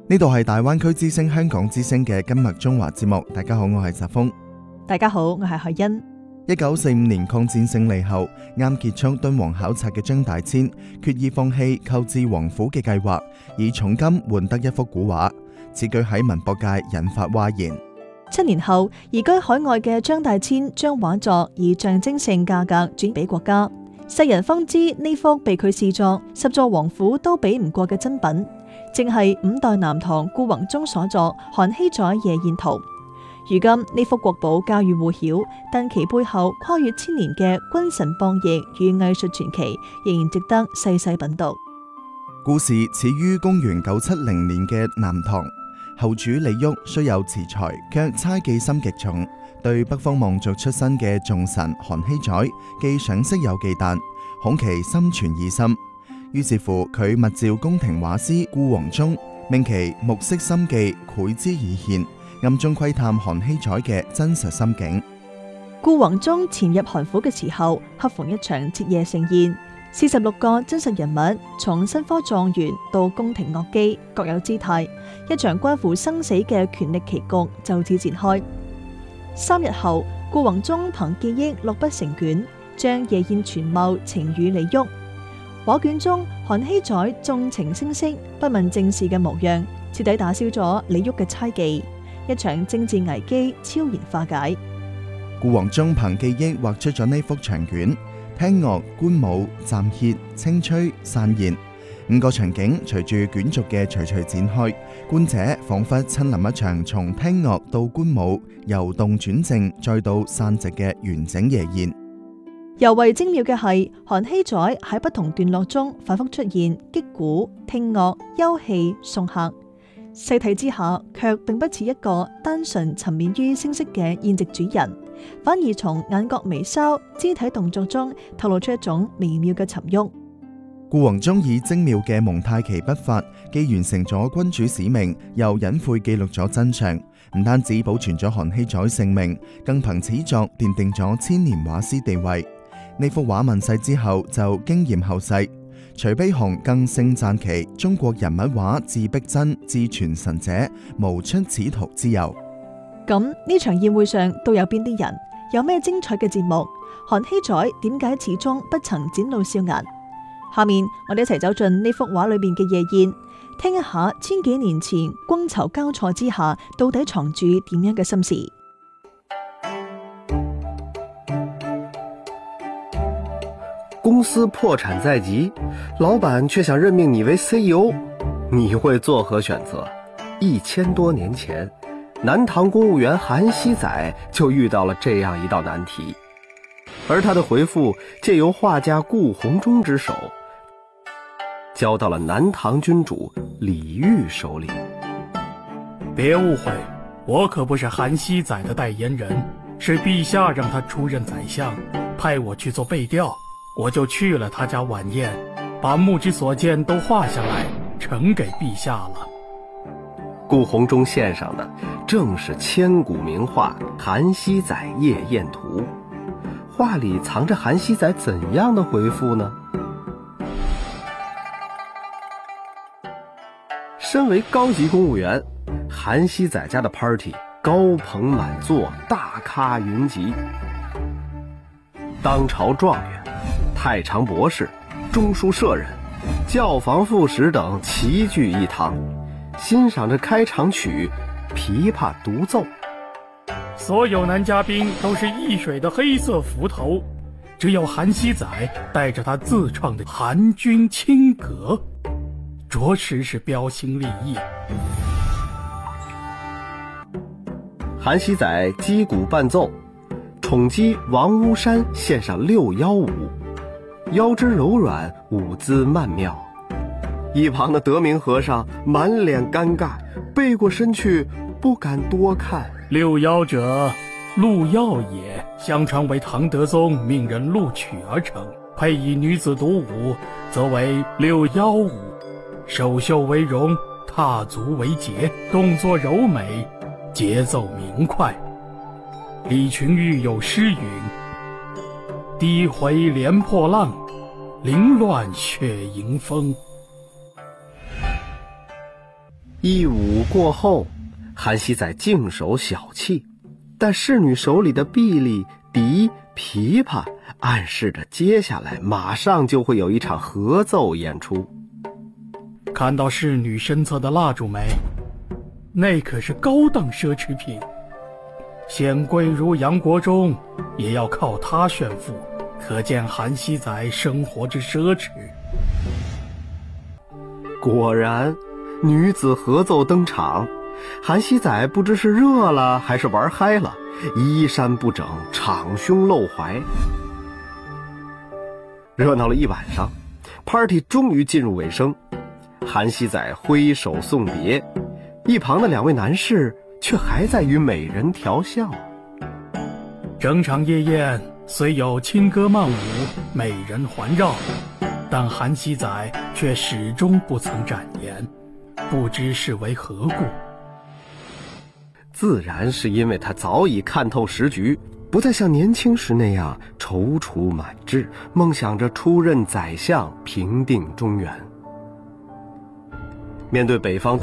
呢度係大灣區之聲香港之聲嘅今日中華節目。大家好，我係澤峰。 大家好，我係海欣。 1945年抗戰勝利後，啱結束敦煌考察嘅張大千決意放棄購置王府嘅計劃，以重金換得一幅古畫。此舉喺文博界引發譁言。 7年後，移居海外嘅張大千將畫作以象徵性價格轉俾國家，世人方知呢幅被佢視作10座王府都比唔過嘅珍品，正係5代南唐顧宏中所作《韓熙載夜宴圖》。如今呢幅國寶家喻戶曉，但其背後跨越千年嘅君臣博弈與藝術傳奇，仍然值得細細品讀。 故事始於公元970年嘅南唐，後主李煜雖有辭才，卻猜忌心極重，對北方望族出身嘅重臣韓熙載既賞識又忌憚，恐其心存異心。於是乎，佢密召宮廷畫師顧闳中，命其目色心記，繪之以獻，暗中窺探韓熙載嘅真實心境。 顧闳中潛入韓府嘅時候，恰逢一場徹夜盛宴，46個真實人物，從新科狀元到宮廷樂姬，各有姿態，一場關乎生死嘅權力棋局就此展開。3日後，顧闳中憑記憶落筆成卷，將夜宴全貌呈與李煜。畫卷中，韓熙載縱情聲色，不問政事嘅模樣，徹底打消咗李煜嘅猜忌，一場政治危機悄然化解。 顧闳中憑記憶畫出咗呢幅長卷，聽樂、觀舞、暫歇、清吹、散宴5個場景，隨住卷軸嘅徐徐展開，觀者仿佛親臨一場從聽樂到觀舞、由動轉靜再到散席嘅完整夜宴。 尤為精妙嘅係，韓熙載喺不同段落中反覆出現擊鼓、聽樂、休戲、送客，細睇之下卻並不似一個單純沉湎於聲色嘅宴席主人，反而從眼角眉梢、肢體動作中透露出一種微妙嘅沉鬱。 顧闳中以精妙嘅蒙太奇筆法，既完成咗君主使命，又隱晦記錄咗真相，唔單止保存咗韓熙載性命，更憑此作奠定咗千年畫師地位。呢幅畫問世之後就驚艷後世，徐悲鴻更盛讚其中國人物畫自逼真自傳神者，無出此途之有。 咁呢場宴會上都有邊啲人？有咩精彩嘅節目？韓熙載點解始終不曾展露笑顏？下面我哋一齊走進呢幅畫裏面嘅夜宴，聽一下千幾年前觥籌交錯之下，到底藏住點樣嘅心事。 公司破產在即，老闆卻想任命你為 CEO， 你會作何選擇？1000多年前，南唐公務員韓熙載就遇到了這樣一道難題，而他的回復借由畫家顧闳中之手，交到了南唐君主李煜手裏。 別誤會，我可不是韓熙載的代言人，是陛下讓他出任宰相，派我去做背調。我就去了他家晚宴，把目之所見都畫下來，呈給陛下了。 顧闳中獻上的正是千古名畫《韓熙載夜宴圖》，畫裏藏着韓熙載怎樣的回復呢？身為高級公務員，韓熙載家的 party 高朋滿座，大咖雲集，當朝狀元、太常博士、中書舍人、教坊副使等齊聚一堂，欣賞着開場曲琵琶獨奏。 所有男嘉賓都是一水的黑色幞頭，只有韓熙載帶着他自創的韓軍青閣，着實是標新立異。 韓熙載擊鼓伴奏，寵姬王屋山獻上6幺舞，腰肢柔軟，舞姿曼妙。一旁的德明和尚滿臉尷尬，背過身去，不敢多看。 6幺者，陸曜也，相傳為唐德宗命人錄取而成，配以女子獨舞，則為6幺舞。首袖為絨，踏足為節，動作柔美，節奏明快。李群玉有詩云：低回連破浪，凌亂血迎風。 一舞过后，韩熙载净手小气，但侍女手里的臂力、笛、琵琶暗示着接下来马上就会有一场合奏演出。 看到侍女身侧的蜡烛没？那可是高档奢侈品，显贵如杨国忠也要靠它炫富，可见韩熙载生活之奢侈。 果然，女子合奏登场，韩熙载不知是热了还是玩嗨了，衣衫不整，敞胸露怀。热闹了一晚上 ，party 终于进入尾声。韩熙载挥手送别，一旁的2位男士却还在与美人调笑。 整场夜宴虽有轻歌曼舞、美人环绕，但韩熙载却始终不曾展颜，不知是为何故。 自然是因为他早已看透时局，不再像年轻时那样踌躇满志，梦想着出任宰相，平定中原。面对北方